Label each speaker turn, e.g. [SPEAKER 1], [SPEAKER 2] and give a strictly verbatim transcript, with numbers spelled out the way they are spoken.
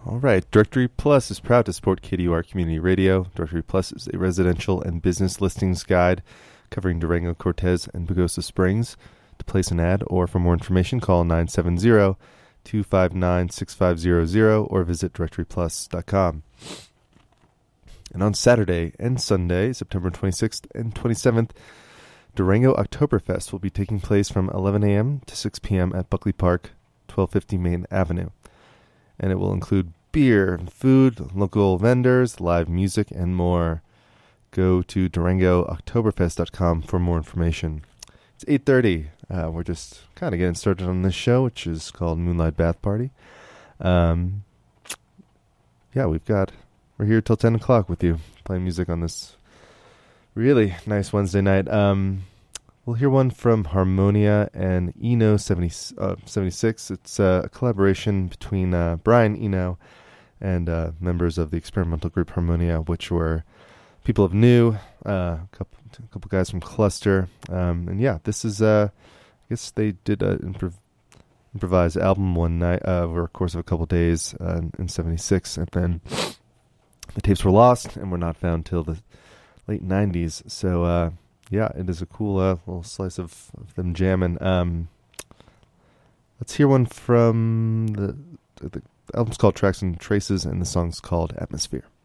[SPEAKER 1] All right. Directory Plus is proud to support K D U R Community Radio. Directory Plus is a residential and business listings guide covering Durango, Cortez, and Pagosa Springs. To place an ad or for more information, call nine seven zero, two five nine, six five zero zero or visit directory plus dot com. And on Saturday and Sunday, September twenty-sixth and twenty-seventh, Durango Oktoberfest will be taking place from eleven a.m. to six p.m. at Buckley Park, twelve fifty Main Avenue. And it will include beer, food, local vendors, live music, and more. Go to durango oktoberfest dot com for more information. It's eight thirty. Uh, we're just kind of getting started on this show, which is called Moonlight Bath Party. Um, yeah, we've got... We're here till ten o'clock with you, playing music on this really nice Wednesday night. Um, we'll hear one from Harmonia and Eno seventy, uh, seventy-six. It's uh, a collaboration between uh, Brian Eno and uh, members of the experimental group Harmonia, which were people of New, uh, a couple, a couple guys from Cluster. Um, and yeah, this is, uh, I guess they did an improv- improvised album one night uh, over a course of a couple days uh, in seventy-six, and then the tapes were lost and were not found till the late nineties. So, uh, yeah, it is a cool uh, little slice of, of them jamming. Um, let's hear one from the, the, the album's called Tracks and Traces, and the song's called Atmosphere.